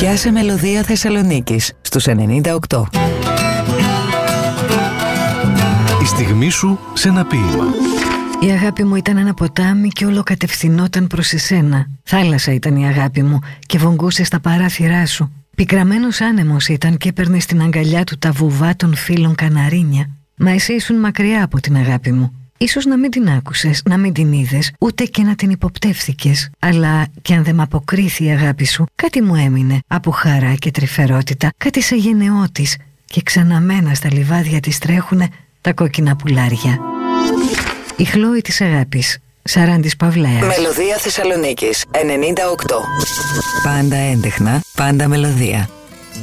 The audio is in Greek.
Πιάσε μελωδία Θεσσαλονίκης στους 98. Η στιγμή σου σε ένα ποίημα. Η αγάπη μου ήταν ένα ποτάμι και όλο κατευθυνόταν προς εσένα. Θάλασσα ήταν η αγάπη μου και βογγούσε στα παράθυρά σου. Πικραμένος άνεμος ήταν και έπαιρνε στην αγκαλιά του τα βουβά των φίλων καναρίνια. Μα εσύ ήσουν μακριά από την αγάπη μου. Ίσως να μην την άκουσες, να μην την είδες, ούτε και να την υποπτεύθηκες. Αλλά κι αν δεν μ' αποκρίθη η αγάπη σου, κάτι μου έμεινε από χαρά και τρυφερότητα, κάτι σε γενναιότης, και ξαναμένα στα λιβάδια της τρέχουνε τα κόκκινα πουλάρια. Η Χλόη της αγάπης, Σαράντης Παυλαίας. Μελωδία Θεσσαλονίκης 98. Πάντα έντεχνα, πάντα μελωδία.